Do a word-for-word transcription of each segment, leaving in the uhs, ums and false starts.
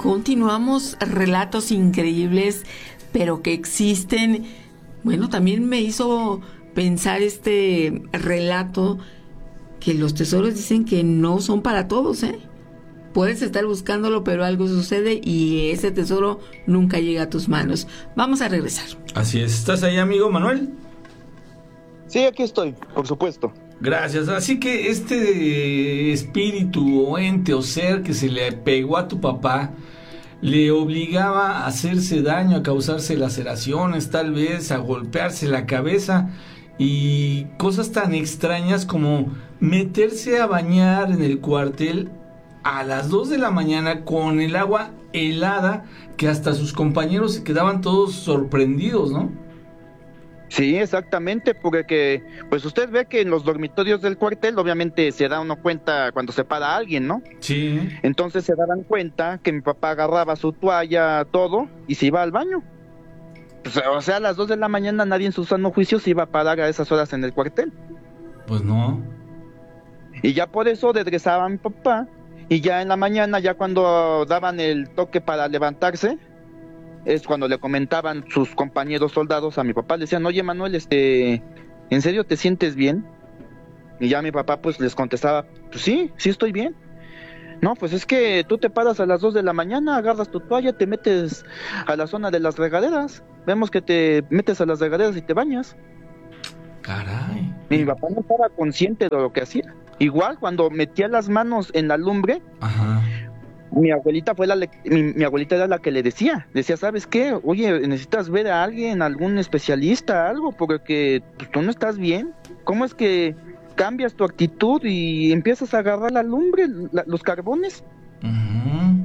Continuamos, relatos increíbles, pero que existen. Bueno, también me hizo pensar este relato que los tesoros dicen que no son para todos, ¿eh? Puedes estar buscándolo, pero algo sucede y ese tesoro nunca llega a tus manos. Vamos a regresar. Así es. ¿Estás ahí, amigo Manuel? Sí, aquí estoy, por supuesto. Gracias. Así que este espíritu o ente o ser que se le pegó a tu papá le obligaba a hacerse daño, a causarse laceraciones, tal vez a golpearse la cabeza y cosas tan extrañas como meterse a bañar en el cuartel a las dos de la mañana con el agua helada, que hasta sus compañeros se quedaban todos sorprendidos, ¿no? Sí, exactamente, porque pues usted ve que en los dormitorios del cuartel obviamente se da uno cuenta cuando se para alguien, ¿no? Sí. Entonces se daban cuenta que mi papá agarraba su toalla, todo, y se iba al baño. Pues, o sea, a las dos de la mañana nadie en su sano juicio se iba a parar a esas horas en el cuartel. Pues no. Y ya por eso regresaba mi papá, y ya en la mañana, ya cuando daban el toque para levantarse, es cuando le comentaban sus compañeros soldados a mi papá, le decían, oye Manuel, este, ¿en serio te sientes bien? Y ya mi papá pues les contestaba, pues sí, sí estoy bien. No, pues es que tú te paras a las dos de la mañana, agarras tu toalla, te metes a la zona de las regaderas, vemos que te metes a las regaderas y te bañas. Caray. Y mi papá no estaba consciente de lo que hacía. Igual cuando metía las manos en la lumbre, Ajá. mi abuelita fue la le- mi, mi abuelita era la que le decía, decía, ¿sabes qué? Oye, necesitas ver a alguien, algún especialista, algo, porque pues, tú no estás bien. ¿Cómo es que cambias tu actitud y empiezas a agarrar la lumbre, la- los carbones? Uh-huh.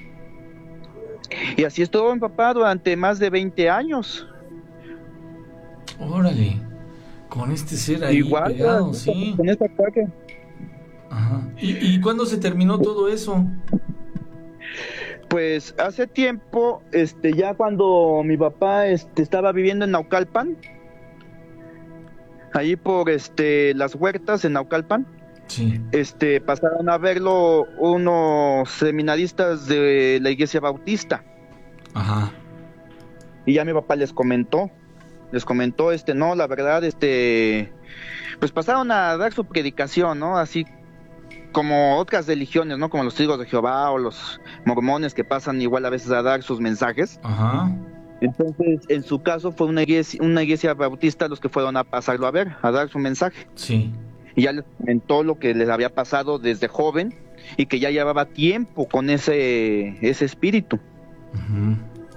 Y así estuvo mi papá durante más de veinte años. Órale. Con este ser ahí Igual, pegado, con- sí. con esta ataque. Ajá. ¿Y, ¿Y cuándo se terminó todo eso? Pues hace tiempo, este, ya cuando mi papá este, estaba viviendo en Naucalpan, ahí por este las huertas en Naucalpan, Sí. este, pasaron a verlo unos seminaristas de la iglesia bautista, Ajá. y ya mi papá les comentó, les comentó, este, no, la verdad, este, pues pasaron a dar su predicación, ¿no? Así como otras religiones, ¿no? Como los testigos de Jehová o los mormones que pasan igual a veces a dar sus mensajes. Ajá. Entonces, en su caso fue una iglesia, una iglesia bautista los que fueron a pasarlo a ver, a dar su mensaje. Sí. Y ya les comentó lo que les había pasado desde joven y que ya llevaba tiempo con ese ese espíritu. Uh-huh.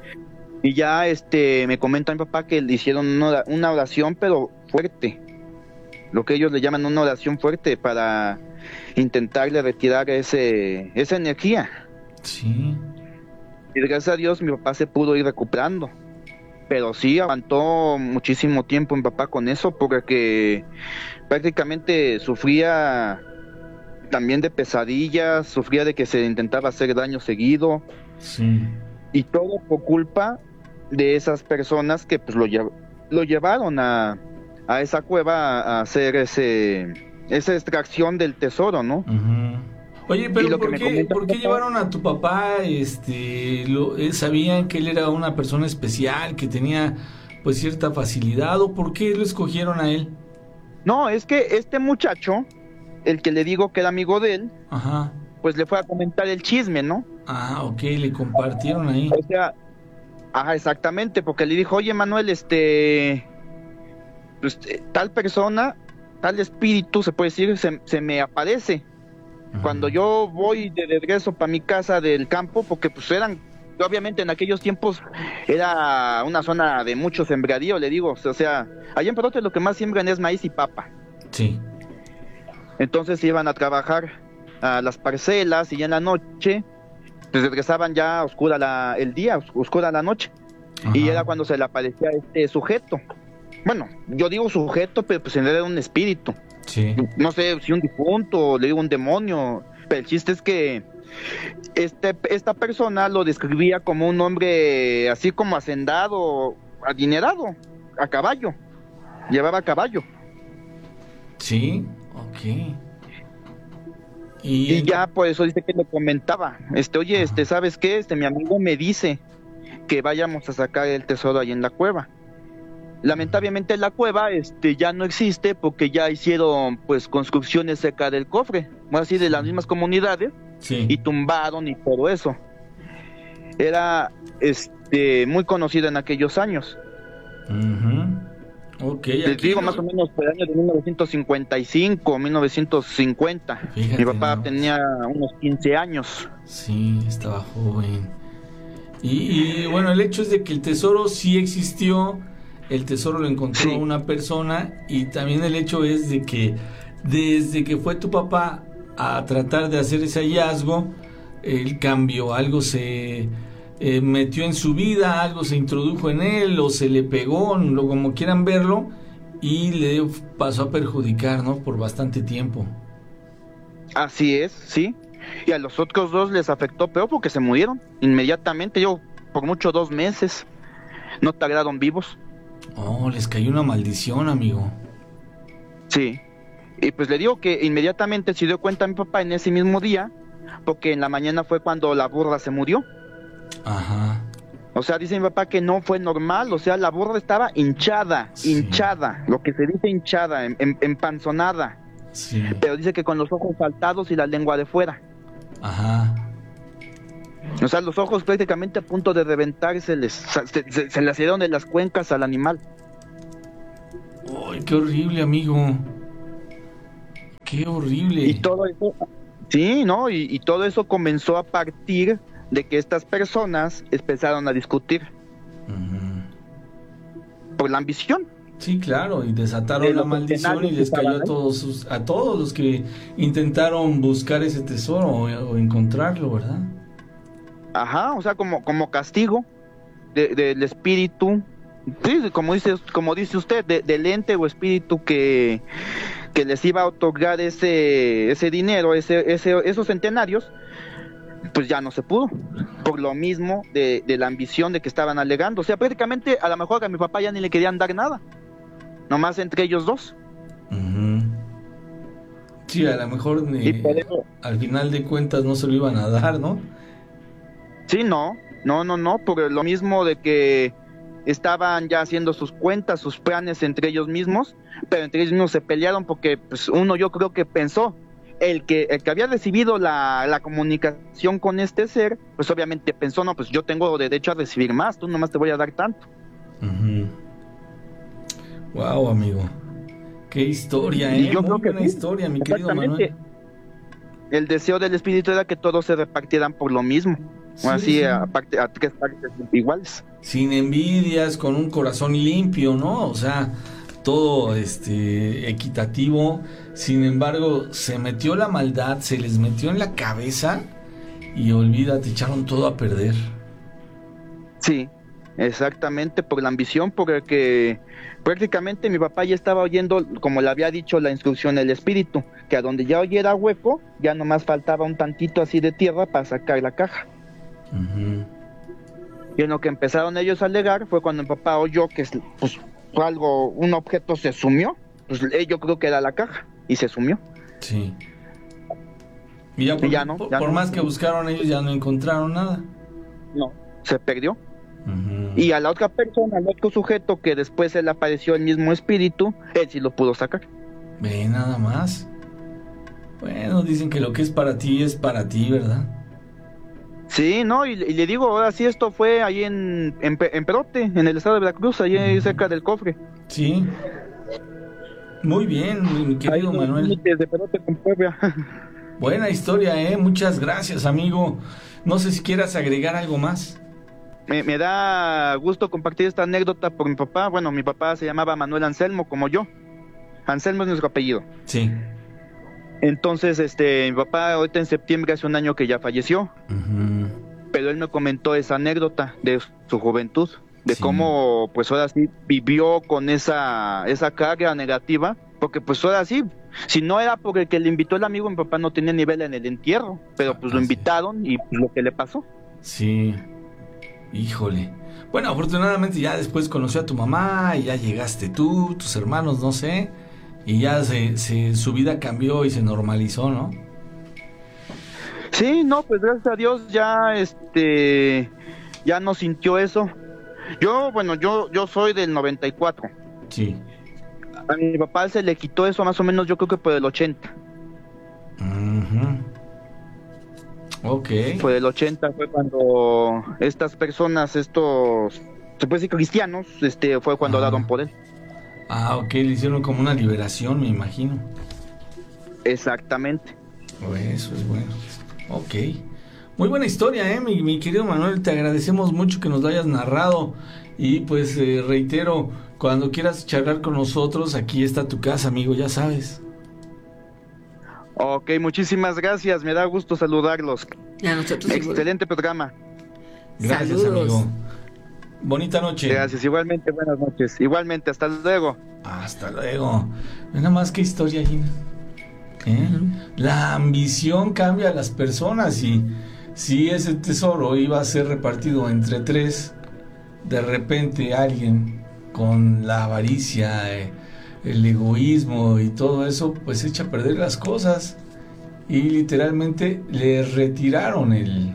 Y ya este me comenta mi papá que le hicieron una, una oración pero fuerte. Lo que ellos le llaman una oración fuerte para intentarle retirar ese esa energía. Sí. Y gracias a Dios mi papá se pudo ir recuperando. Pero sí aguantó muchísimo tiempo mi papá con eso porque prácticamente sufría también de pesadillas, sufría de que se intentaba hacer daño seguido. Sí. Y todo por culpa de esas personas que pues lo, lle- lo llevaron a, a esa cueva a hacer ese esa extracción del tesoro, ¿no? Uh-huh. Oye, Y pero lo que ¿por me qué, comenta ¿por qué papá- llevaron a tu papá? Este, lo, eh, ¿sabían que él era una persona especial, que tenía pues cierta facilidad, o por qué lo escogieron a él? No, es que este muchacho, el que le digo que era amigo de él, Ajá. pues le fue a comentar el chisme, ¿no? Ah, ok, le compartieron ahí. O sea, ajá, exactamente, porque le dijo, oye Manuel, este, pues, eh, tal persona, tal espíritu, se puede decir, se, se me aparece. Cuando yo voy de regreso para mi casa del campo, porque pues eran, obviamente en aquellos tiempos era una zona de mucho sembradío, le digo, o sea, allá en Perote lo que más siembran es maíz y papa. Sí. Entonces iban a trabajar a las parcelas y ya en la noche, pues regresaban ya oscura la, el día, os- oscura la noche. Ajá. Y era cuando se le aparecía este sujeto. Bueno, yo digo sujeto, pero pues en realidad era un espíritu. Sí. No sé si un difunto, le digo un demonio, pero el chiste es que este, esta persona lo describía como un hombre así como hacendado, adinerado, a caballo, llevaba caballo. Sí. Ok. Y, y ya por eso dice que le comentaba, este, oye, Ajá. este, ¿sabes qué? Este, mi amigo me dice que vayamos a sacar el tesoro ahí en la cueva. Lamentablemente la cueva este ya no existe porque ya hicieron pues construcciones cerca del cofre, así de las mismas comunidades, sí. y tumbaron y todo eso. Era este muy conocida en aquellos años. Uh-huh. Ok, Les aquí digo no- más o menos por el año de mil novecientos cincuenta y cinco, mil novecientos cincuenta. Fíjate Mi papá nomás. tenía unos quince años. Sí, estaba joven. Y, y, bueno, el hecho es de que el tesoro sí existió, el tesoro lo encontró Sí. una persona, y también el hecho es de que desde que fue tu papá a tratar de hacer ese hallazgo, él cambió, algo se eh, metió en su vida, algo se introdujo en él o se le pegó, lo como quieran verlo, y le pasó a perjudicar, ¿no? Por bastante tiempo. Así es, sí. Y a los otros dos les afectó peor porque se murieron inmediatamente, yo por mucho dos meses. No tardaron vivos. Oh, les cayó una maldición, amigo. Sí. Y pues le digo que inmediatamente se dio cuenta mi papá en ese mismo día, porque en la mañana fue cuando la burra se murió. Ajá. O sea, dice mi papá que no fue normal, o sea, la burra estaba hinchada, Sí. hinchada, lo que se dice hinchada, em- em- empanzonada, Sí. pero dice que con los ojos saltados y la lengua de fuera. Ajá. O sea, los ojos prácticamente a punto de reventárseles, se, se, se, se le salieron de las cuencas al animal. Ay, qué horrible, amigo. Qué horrible. Y todo eso, sí, ¿no? Y, y todo eso comenzó a partir de que estas personas empezaron a discutir Ujú. por la ambición. Sí, claro, y desataron De la los maldición y escenarios les que cayó estaban a ahí. todos sus- a todos los que intentaron buscar ese tesoro o, o encontrarlo, ¿verdad? Ajá, o sea, como, como castigo de- del espíritu, sí, como dice, como dice usted, de- del ente o espíritu que, que les iba a otorgar ese, ese dinero, ese, ese, esos centenarios, pues ya no se pudo, por lo mismo de, de la ambición de que estaban alegando. O sea, prácticamente a lo mejor a mi papá ya ni le querían dar nada, nomás entre ellos dos. Ujú. Sí, a lo mejor Y eh, por eso- al final de cuentas no se lo iban a dar, ¿no? Sí, no, no, no, no, por lo mismo de que estaban ya haciendo sus cuentas, sus planes entre ellos mismos, pero entre ellos mismos se pelearon porque pues uno yo creo que pensó, el que el que había recibido la, la comunicación con este ser, pues obviamente pensó, no, pues yo tengo derecho a recibir más, tú nomás te voy a dar tanto. Wow, amigo. Qué historia, Y ¿eh? yo Muy creo que buena sí, historia, mi querido exactamente. Manuel. El deseo del espíritu era que todos se repartieran por lo mismo, Sí, o así sí. a, parte- a tres partes iguales. Sin envidias, con un corazón limpio, ¿no? O sea, todo este equitativo. Sin embargo, se metió la maldad, se les metió en la cabeza y olvídate, echaron todo a perder. Sí, exactamente, por la ambición, porque prácticamente mi papá ya estaba oyendo, como le había dicho la instrucción del espíritu, que a donde ya oyera hueco, ya nomás faltaba un tantito así de tierra para sacar la caja. Ujú. Y en lo que empezaron ellos a alegar fue cuando mi papá oyó que pues, fue algo, un objeto se sumió, pues eh, yo creo que era la caja, y se sumió. Sí. Y ya por, Y ya no, por- ya por no. más que buscaron ellos ya no encontraron nada. No, se perdió. Ujú. Y a la otra persona, al otro sujeto que después se le apareció el mismo espíritu, él sí lo pudo sacar. Ve nada más. Bueno, dicen que lo que es para ti es para ti, ¿verdad? Sí, no, y, y le digo, ahora sí, esto fue ahí en, en, Pe- en Perote, en el estado de Veracruz, ahí Ujú. cerca del cofre. Sí. Muy bien, mi mi querido Ahí en los Manuel. límites de Perote con Puebla. Buena historia, ¿eh? Muchas gracias, amigo. No sé si quieras agregar algo más. me, me da gusto compartir esta anécdota por mi papá. Bueno, mi papá se llamaba Manuel Anselmo, como yo. Anselmo es nuestro apellido. Sí. Entonces, este, mi papá ahorita en septiembre hace un año que ya falleció, Ujú. pero él me comentó esa anécdota de su juventud, de Sí. cómo pues ahora sí vivió con esa esa carga negativa, porque pues ahora sí, si no era por el que le invitó el amigo, mi papá no tenía ni vela en el entierro, pero pues lo Así es. invitaron y pues, lo que le pasó. Sí. Híjole. Bueno, afortunadamente ya después conoció a tu mamá y ya llegaste tú, tus hermanos, no sé, y ya se, se, su vida cambió y se normalizó, ¿no? Sí, no, pues gracias a Dios ya, este, ya no sintió eso. Yo, bueno, yo, yo soy del noventa y cuatro. Sí. A mi papá se le quitó eso más o menos, yo creo que por el ochenta. Uh-huh. Ok. Por el ochenta fue cuando estas personas, estos, se puede decir cristianos, este, fue cuando Ah. oraron por él. Ah, ok, le hicieron como una liberación, me imagino. Exactamente. Eso es bueno. Ok. Muy buena historia, ¿eh? Mi, mi querido Manuel, te agradecemos mucho que nos lo hayas narrado. Y pues eh, reitero, cuando quieras charlar con nosotros, aquí está tu casa, amigo, ya sabes. Ok, muchísimas gracias, me da gusto saludarlos. A nosotros Excelente programa. Gracias, Saludos. amigo. Bonita noche. Gracias, igualmente, buenas noches. Igualmente, hasta luego. Hasta luego. Nada más, qué historia, Gina. ¿Eh? La ambición cambia a las personas, y si ese tesoro iba a ser repartido entre tres, de repente alguien con la avaricia, eh, el egoísmo y todo eso, pues echa a perder las cosas, y literalmente le retiraron el,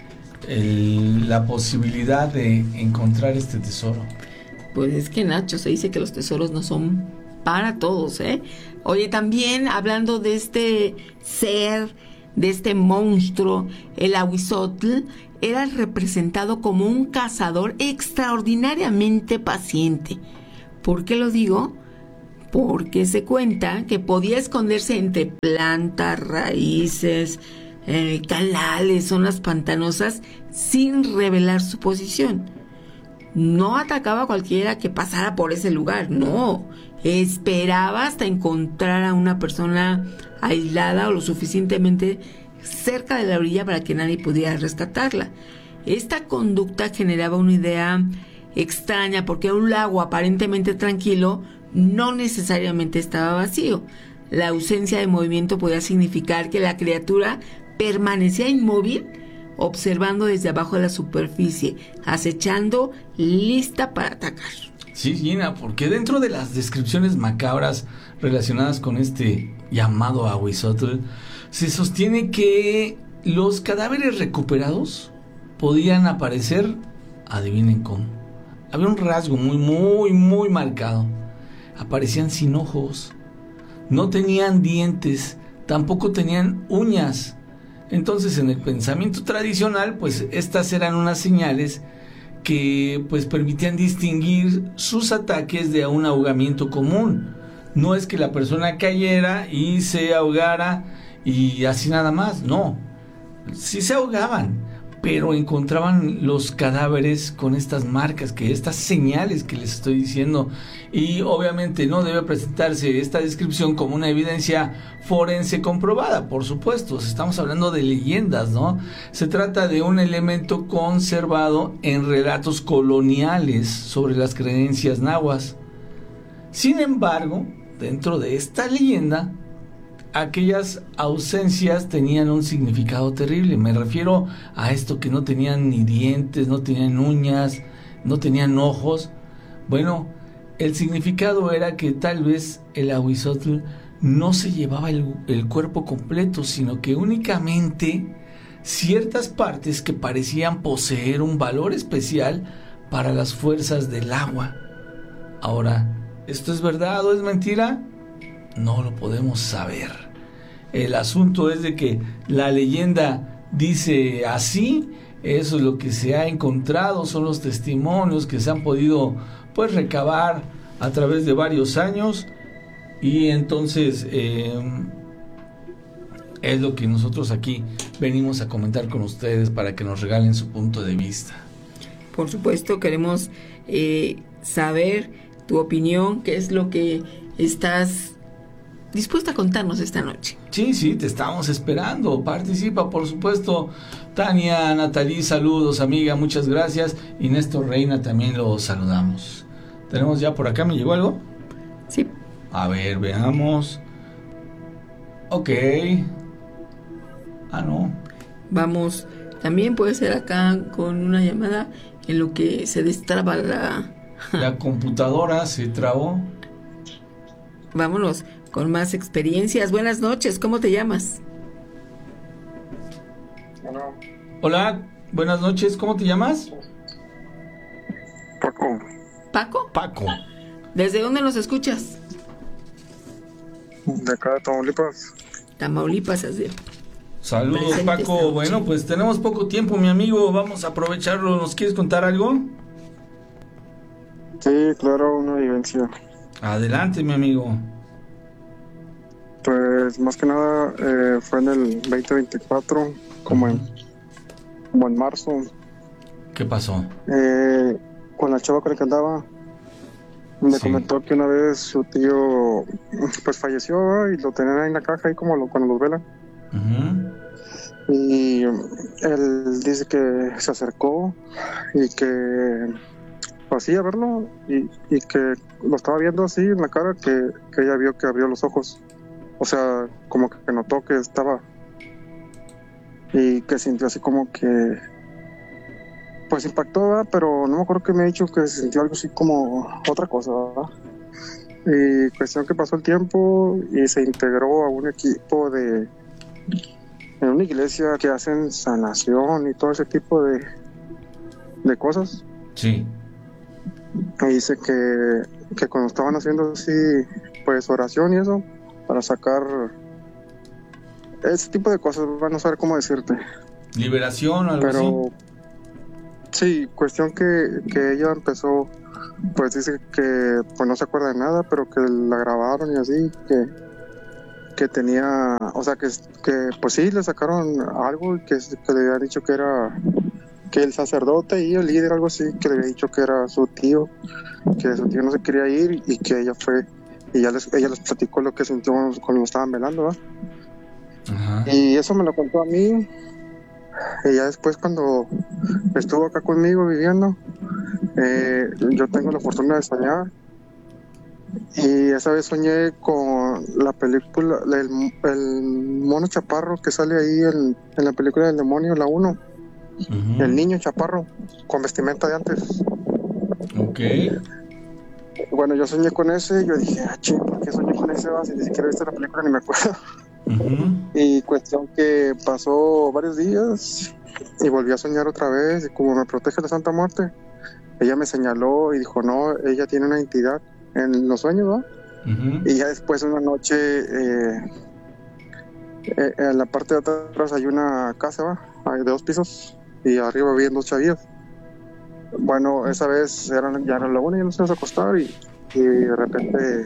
el, la posibilidad de encontrar este tesoro. Pues es que, Nacho, se dice que los tesoros no son para todos, ¿eh? Oye, también hablando de este ser, de este monstruo, el Ahuizotl era representado como un cazador extraordinariamente paciente. ¿Por qué lo digo? Porque se cuenta que podía esconderse entre plantas, raíces, eh, canales, zonas pantanosas, sin revelar su posición. No atacaba a cualquiera que pasara por ese lugar, no. Esperaba hasta encontrar a una persona aislada o lo suficientemente cerca de la orilla para que nadie pudiera rescatarla. Esta conducta generaba una idea extraña, porque un lago aparentemente tranquilo no necesariamente estaba vacío. La ausencia de movimiento podía significar que la criatura permanecía inmóvil, observando desde abajo de la superficie, acechando, lista para atacar. Sí, Gina, porque dentro de las descripciones macabras relacionadas con este llamado Ahuizotl, se sostiene que los cadáveres recuperados podían aparecer, adivinen cómo. Había un rasgo muy, muy, muy marcado. Aparecían sin ojos, no tenían dientes, tampoco tenían uñas. Entonces, en el pensamiento tradicional, pues estas eran unas señales que pues permitían distinguir sus ataques de un ahogamiento común. No es que la persona cayera y se ahogara y así nada más, no. Sí se ahogaban, pero encontraban los cadáveres con estas marcas, que estas señales que les estoy diciendo, y obviamente no debe presentarse esta descripción como una evidencia forense comprobada, por supuesto, estamos hablando de leyendas, ¿no? Se trata de un elemento conservado en relatos coloniales sobre las creencias nahuas. Sin embargo, dentro de esta leyenda, aquellas ausencias tenían un significado terrible. Me refiero a esto que no tenían ni dientes, no tenían uñas, no tenían ojos. Bueno, el significado era que tal vez el Ahuizotl no se llevaba el, el cuerpo completo, sino que únicamente ciertas partes que parecían poseer un valor especial para las fuerzas del agua. Ahora, ¿esto es verdad o es mentira? No lo podemos saber. El asunto es de que la leyenda dice así, eso es lo que se ha encontrado, son los testimonios que se han podido pues recabar a través de varios años, y entonces eh, es lo que nosotros aquí venimos a comentar con ustedes para que nos regalen su punto de vista. Por supuesto, queremos eh, saber tu opinión, qué es lo que estás dispuesta a contarnos esta noche. Sí, sí, te estamos esperando. Participa, por supuesto. Tania, Natalí, saludos, amiga, muchas gracias. Y Néstor Reina también lo saludamos. Tenemos ya por acá, ¿me llegó algo? Sí. A ver, veamos. Ok. Ah, no. Vamos, también puede ser acá con una llamada en lo que se destraba la... La computadora se trabó. Vámonos con más experiencias. Buenas noches, ¿cómo te llamas? Hola, buenas noches, ¿cómo te llamas? Paco. ¿Paco? Paco. ¿Desde dónde nos escuchas? De acá de Tamaulipas. Tamaulipas, así. Saludos, Presente Paco. esta noche. Bueno, pues tenemos poco tiempo, mi amigo. Vamos a aprovecharlo. ¿Nos quieres contar algo? Sí, claro, una vivencia. Adelante, mi amigo. Pues más que nada eh, fue en el veinte veinticuatro, como en, como en marzo, ¿Qué pasó? eh, con la chava con la que andaba. Me Sí. comentó que una vez su tío pues falleció, ¿verdad? Y lo tenían ahí en la caja, ahí como lo, cuando los velan. Ujú. Y él dice que se acercó y que pues sí, a verlo, y, y que lo estaba viendo así en la cara, que, que ella vio que abrió los ojos. O sea, como que notó que estaba, y que sintió así como que pues impactó, ¿verdad? Pero no me acuerdo que me ha dicho que se sintió algo así como otra cosa, ¿verdad? Y cuestión que pasó el tiempo y se integró a un equipo de en una iglesia que hacen sanación y todo ese tipo de, de cosas. Sí. Y dice que, que cuando estaban haciendo así, pues oración y eso, para sacar ese tipo de cosas, van a saber cómo decirte. Liberación, algo Pero así. sí, cuestión que, que ella empezó, pues dice que pues no se acuerda de nada, pero que la grabaron y así, que, que tenía, o sea, que, que pues sí, le sacaron algo y que, que le habían dicho que era, que el sacerdote y el líder, algo así, que le había dicho que era su tío, que su tío no se quería ir y que ella fue, y ya les, ella les platicó lo que sintió cuando lo estaban velando, ¿verdad? Ajá. Y eso me lo contó a mí. Y ya después, cuando estuvo acá conmigo viviendo, eh, yo tengo la fortuna de soñar. Y esa vez soñé con la película, el, el mono chaparro que sale ahí en, en la película del demonio, la uno. Ujú. El niño chaparro, con vestimenta de antes. Ok. Bueno, yo soñé con ese y yo dije, ah, che, ¿por qué soñé con ese? Va? Si ni siquiera he visto la película ni me acuerdo. Ujú. Y cuestión que pasó varios días y volví a soñar otra vez, y como me protege la Santa Muerte, ella me señaló y dijo, no, ella tiene una entidad en los sueños, ¿no? Ujú. Y ya después una noche, eh, eh, en la parte de atrás hay una casa, ¿va? Hay de dos pisos, y arriba viven dos chavillas. Bueno, esa vez eran, ya era la una y ya nos íbamos a acostar, y, y de repente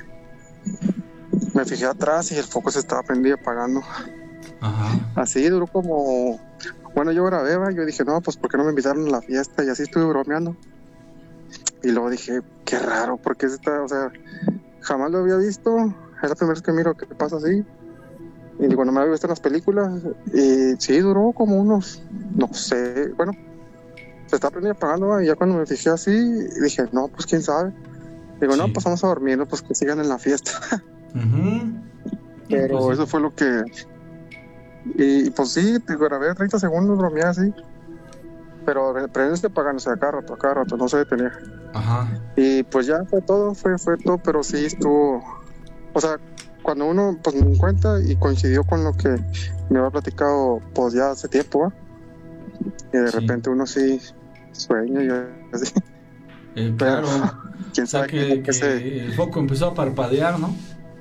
me fijé atrás y el foco se estaba prendido y apagando. Ajá. Así duró como... Bueno, yo grabé, ¿va? Yo dije, no, pues ¿por qué no me invitaron a la fiesta? Y así estuve bromeando. Y luego dije, qué raro, porque está, o sea, jamás lo había visto. Es la primera vez que miro que pasa así. Y digo, no me había visto en las películas. Y sí, duró como unos, no sé, bueno, se estaba prendiendo y apagando, ¿va? Y ya cuando me fijé así, dije, no, pues quién sabe. Digo, no, Sí. pues vamos a dormir, ¿no? Pues que sigan en la fiesta. Ujú. Pero Pues sí. eso fue lo que... Y pues sí, te grabé treinta segundos, bromeé así. Pero prendiste apagándose a cada rato, a cada rato, no se detenía. Ajá. Y pues ya fue todo, fue, fue todo, pero sí estuvo... O sea, cuando uno pues me cuenta y coincidió con lo que me había platicado pues ya hace tiempo, ¿va? Y de Sí. repente uno sí sueña y así. Eh, Pero claro. quién O sea sabe que, qué que se... el foco empezó a parpadear, ¿no?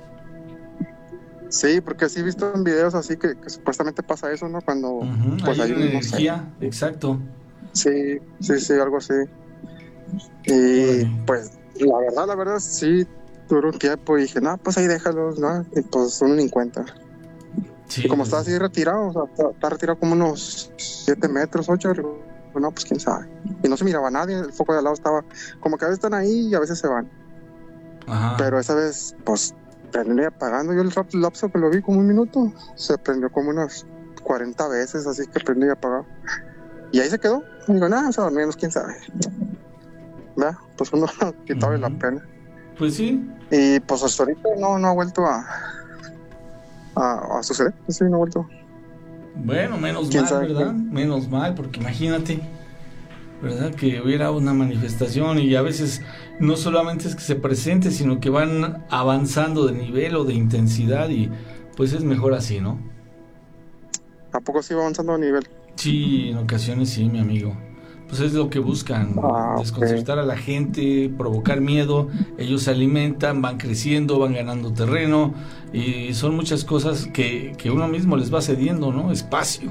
Sí, porque sí he visto en videos así que, que supuestamente pasa eso, ¿no? Cuando Ujú. pues Hay hay una un, no sé. energía, exacto. Sí, sí, sí, algo así. Y Órale. pues, la verdad, la verdad, sí, duró un tiempo y dije, no, pues ahí déjalos, ¿no? Y pues uno ni cuenta. Sí, Y como pues, está así retirado, o sea, está, está retirado como unos siete metros, ocho, digo, no, pues quién sabe. Y no se miraba a nadie, el foco de al lado estaba, como que a veces están ahí y a veces se van. Ajá. Pero esa vez, pues, prendía apagando. Yo el rap- lapso que lo vi como un minuto, se prendió como unas cuarenta veces, así que prendía y apagaba. Y ahí se quedó. Y digo, nada, o sea, al menos quién sabe. ¿Verdad? Pues uno quitaba la Ujú. pena. Pues sí. Y pues hasta ahorita no, no ha vuelto a, a, a suceder. Sí, no ha vuelto. Bueno, menos ¿Quién mal, sabe ¿verdad? quién? Menos mal, porque imagínate, ¿verdad? Que hubiera una manifestación y a veces no solamente es que se presente, sino que van avanzando de nivel o de intensidad y pues es mejor así, ¿no? ¿A poco sí va avanzando a nivel? Sí, en ocasiones sí, mi amigo. Pues es lo que buscan, Ah, desconcertar okay. a la gente, provocar miedo. Ellos se alimentan, van creciendo, van ganando terreno y son muchas cosas que, que uno mismo les va cediendo, ¿no? Espacio.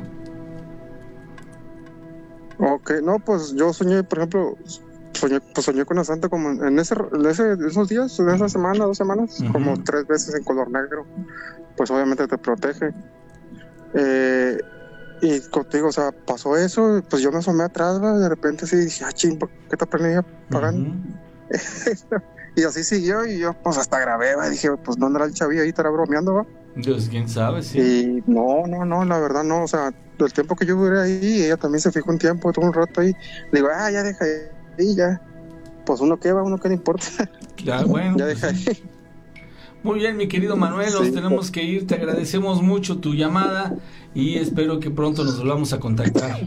Ok, no, pues yo soñé, por ejemplo, soñé, pues soñé con la Santa como en ese, en ese, esos días, en esa semana, dos semanas, Ujú. como tres veces en color negro. Pues obviamente te protege. Eh, y contigo, o sea, pasó eso, pues yo me asomé atrás, ¿va? De repente sí dije, ah, ching, ¿por qué te aprendí apagando? Ujú. Y así siguió, y yo pues hasta grabé, ¿va? Dije, pues ¿dónde era el chavillo ahí? Estará bromeando, ¿va? Dios, quién sabe, sí. Y no, no, no, la verdad no, o sea, el tiempo que yo duré ahí, ella también se fijó un tiempo, tuvo un rato ahí, le digo, ah, ya deja ahí, ya, pues uno qué va, uno qué le importa, Claro, bueno. ya pues deja sí. ahí. Muy bien, mi querido Manuel, nos Sí. tenemos que ir. Te agradecemos mucho tu llamada y espero que pronto nos volvamos a contactar.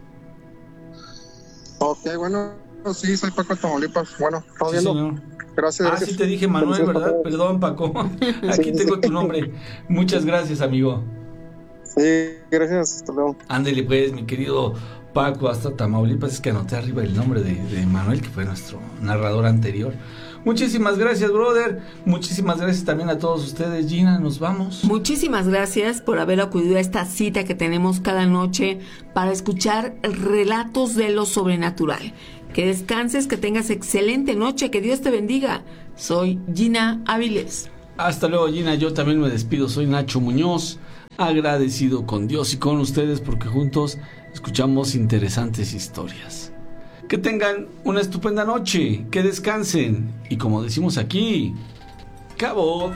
Ok, bueno, sí, soy Paco Tamaulipas, bueno, estamos Sí, viendo, señor. gracias, Ah, gracias. sí te dije Manuel, Felicidades ¿verdad? para todos. Perdón, Paco. Aquí Sí, tengo sí. tu nombre. Muchas gracias, amigo. Sí, gracias, hasta luego. Ándele pues, mi querido Paco, hasta Tamaulipas. Es que anoté arriba el nombre de, de Manuel, que fue nuestro narrador anterior. Muchísimas gracias, brother. Muchísimas gracias también a todos ustedes. Gina, nos vamos. Muchísimas gracias por haber acudido a esta cita que tenemos cada noche para escuchar relatos de lo sobrenatural. Que descanses, que tengas excelente noche, que Dios te bendiga. Soy Gina Áviles. Hasta luego, Gina. Yo también me despido. Soy Nacho Muñoz, agradecido con Dios y con ustedes porque juntos escuchamos interesantes historias. Que tengan una estupenda noche, que descansen y como decimos aquí, ¡cabo!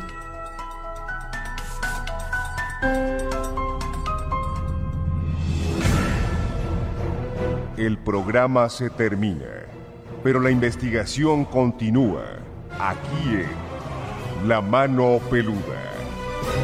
El programa se termina, pero la investigación continúa aquí en La Mano Peluda.